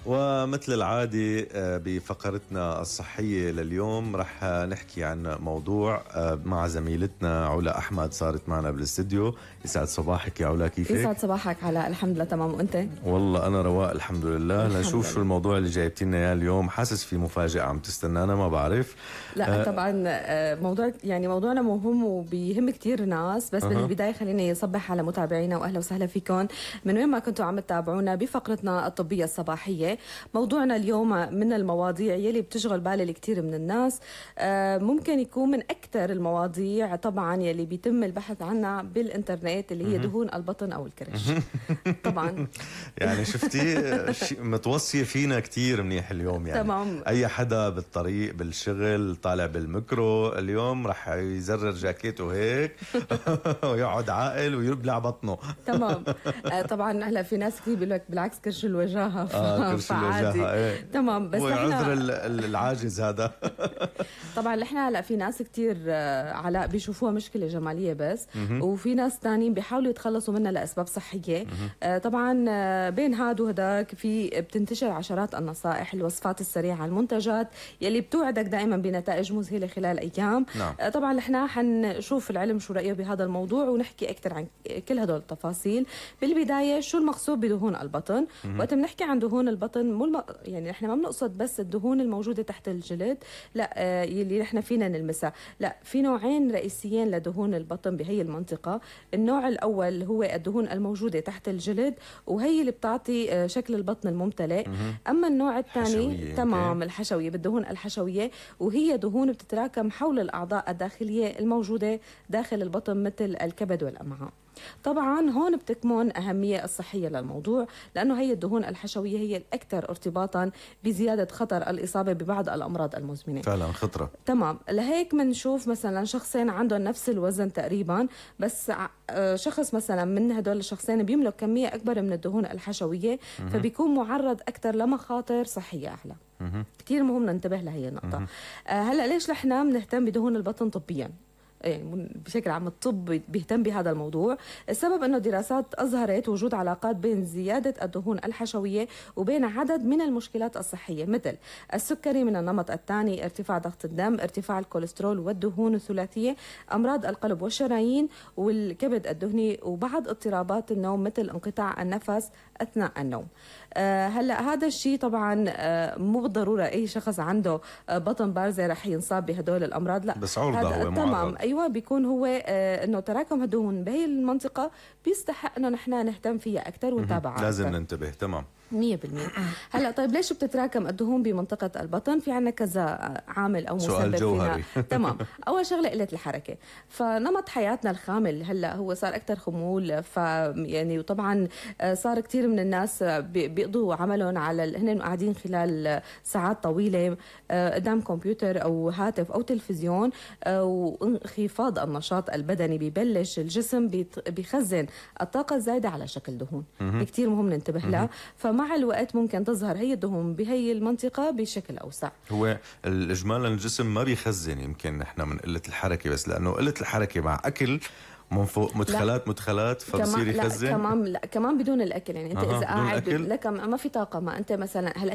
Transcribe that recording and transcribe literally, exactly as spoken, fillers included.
ومثل العادة بفقرتنا الصحية لليوم رح نحكي عن موضوع مع زميلتنا علا أحمد، صارت معنا بالاستديو. يسعد صباحك يا علا، كيفك؟ يسعد صباحك علاء، الحمد لله تمام، وانت؟ والله أنا رواق الحمد لله. لنشوف شو الموضوع اللي جايبتي لنا إياه اليوم. حاسس في مفاجأة عم تستنانا، ما بعرف. لا أه طبعا موضوع يعني موضوعنا مهم وبيهم كتير ناس، بس أه. بالبداية خليني أصبح على متابعينا وأهلا وسهلا فيكم من وين ما كنتوا عم تتابعونا بفقرتنا الطبية الصباحية. موضوعنا اليوم من المواضيع يلي بتشغل بال الكثير من الناس، ممكن يكون من أكثر المواضيع طبعا يلي بيتم البحث عنها بالإنترنت، اللي هي دهون البطن أو الكرش. طبعا يعني شفتي متوصية فينا كثير منيح اليوم. يعني تمام. أي حدا بالطريق بالشغل طالع بالميكرو اليوم رح يزرر جاكيته هيك ويقعد عاقل ويبلع بطنه. تمام. طبعا هلا في ناس كثير بيقول لك بالعكس كرش الوجاهة. آه كرش الوجاهة. ايه. تمام. بس هو عذر العاجز هذا. طبعا نحن هلا في ناس كثير علاء بيشوفوها مشكلة جمالية بس، وفي ناس ثانيين بيحاولوا يتخلصوا منها لأسباب صحية. طبعا بين هاد وهداك في بتنتشر عشرات النصائح، الوصفات السريعة، المنتجات يلي بتوعدك دائما بنتائج مذهلة خلال أيام. نعم. طبعا نحن حنشوف العلم شو رأيه بهذا الموضوع ونحكي أكثر عن كل هدول التفاصيل. بالبداية شو المقصود بدهون البطن؟ وقت بنحكي عن دهون البطن مو الم... يعني نحن ما بنقصد بس الدهون الموجودة تحت الجلد، لا آه يلي نحن فينا نلمسها، لا في نوعين رئيسيين لدهون البطن بهي المنطقة. النوع الأول هو الدهون الموجودة تحت الجلد، وهي اللي بتعطي آه شكل البطن الممتلئ. أما النوع الثاني تمام الحشوية، بالدهون الحشوية، وهي دهون بتتراكم حول الأعضاء الداخلية الموجودة داخل البطن مثل الكبد والأمعاء. طبعا هون بتكمن أهمية الصحية للموضوع، لأنه هي الدهون الحشوية هي الأكثر ارتباطا بزيادة خطر الإصابة ببعض الأمراض المزمنة. فعلا خطرة. تمام. لهيك منشوف مثلا شخصين عندهم نفس الوزن تقريبا، بس شخص مثلا من هدول الشخصين بيملك كمية أكبر من الدهون الحشوية، فبيكون معرض أكثر لمخاطر صحية أعلى. كتير مهم ننتبه لهي النقطة. هلأ ليش نحن بنهتم بدهون البطن طبيا؟ يعني بشكل عام الطب بيهتم بهذا الموضوع. السبب أنه دراسات أظهرت وجود علاقات بين زيادة الدهون الحشوية وبين عدد من المشكلات الصحية، مثل السكري من النمط الثاني، ارتفاع ضغط الدم، ارتفاع الكوليسترول والدهون الثلاثية، أمراض القلب والشرايين والكبد الدهني، وبعض اضطرابات النوم مثل انقطاع النفس أثناء النوم. آه هلا هذا الشيء طبعا آه مو بالضرورة أي شخص عنده آه بطن بارزة رح ينصاب بهدول الأمراض، لا بس عرضة هو تمام معرض. أيوة بيكون هو آه إنه تراكم الدهون بهي المنطقة بيستحق إنه نحن نهتم فيها أكثر ونتابعها. لازم أكتر. ننتبه. تمام مية بالمية. هلا طيب ليش بتتراكم الدهون بمنطقة البطن؟ في عنا كذا عامل أو مسبب فيها. تمام. أول شغلة قلة الحركة، فنمط حياتنا الخامل هلا هو صار أكثر خمول، ف يعني وطبعا صار كثير من الناس بيقضوا عملهم على هن قاعدين خلال ساعات طويلة قدام كمبيوتر أو هاتف أو تلفزيون، وانخفاض النشاط البدني ببلش الجسم بيخزن الطاقة الزايدة على شكل دهون. كثير مهم ننتبه لها. مع الوقت ممكن تظهر هي الدهون بهي المنطقة بشكل أوسع. هو إجمالا الجسم ما بيخزن، يمكن نحن من قلة الحركة، بس لأنه قلة الحركة مع أكل من فوق مدخلات لا. مدخلات فبصير يخزن. لا كمان لا كمان بدون الأكل، يعني أنت أه. إذا قاعد لك ما في طاقة، ما أنت مثلا هلا